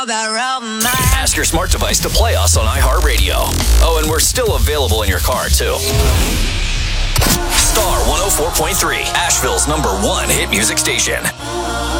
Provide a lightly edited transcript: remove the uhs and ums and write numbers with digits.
Ask your smart device to play us on iHeartRadio. Oh, and we're still available in your car, too. Star 104.3, Asheville's #1 hit music station.